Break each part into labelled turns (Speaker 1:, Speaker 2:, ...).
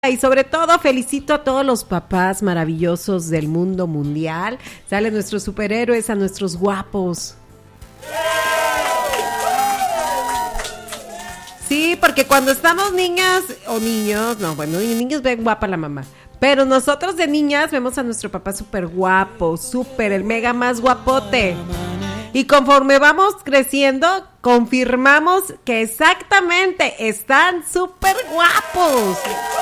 Speaker 1: Y sobre todo felicito a todos los papás maravillosos del mundo mundial. Salen nuestros superhéroes, a nuestros guapos. Sí, porque cuando estamos niñas o niños, no, bueno, niños ven guapa la mamá. Pero nosotros de niñas vemos a nuestro papá súper guapo, súper, el mega más guapote. Y conforme vamos creciendo, confirmamos que exactamente están súper guapos.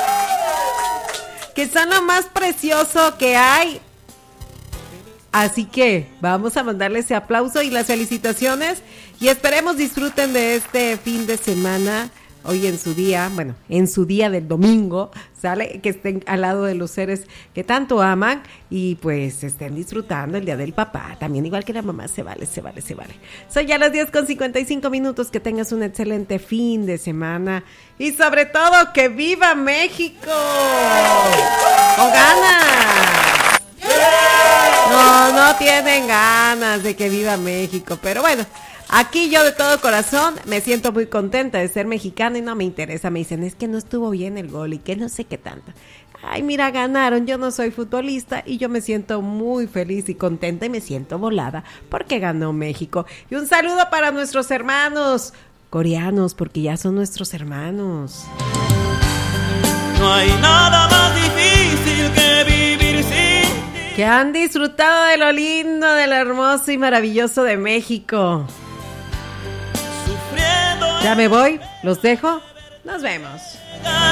Speaker 1: Que son lo más precioso que hay. Así que vamos a mandarles ese aplauso y las felicitaciones. Y esperemos disfruten de este fin de semana. Hoy en su día, bueno, en su día del domingo, ¿sale? Que estén al lado de los seres que tanto aman y pues estén disfrutando el día del papá. También igual que la mamá, se vale. Son ya las 10:55, que tengas un excelente fin de semana y sobre todo que viva México. ¡Con ganas! No tienen ganas de que viva México, pero bueno. Aquí yo de todo corazón me siento muy contenta de ser mexicana y no me interesa. Me dicen, es que no estuvo bien el gol y que no sé qué tanto. Ay, mira, ganaron. Yo no soy futbolista y yo me siento muy feliz y contenta y me siento volada porque ganó México. Y un saludo para nuestros hermanos coreanos porque ya son nuestros hermanos.
Speaker 2: No hay nada más difícil que vivir sin ti.
Speaker 1: Que han disfrutado de lo lindo, de lo hermoso y maravilloso de México. Ya me voy, los dejo, nos vemos.